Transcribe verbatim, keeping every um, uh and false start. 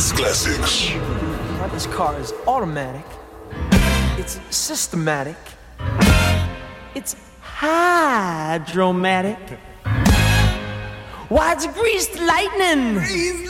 Classics. Now, this car is automatic. It's systematic. It's hydromatic. Why, it's greased lightning.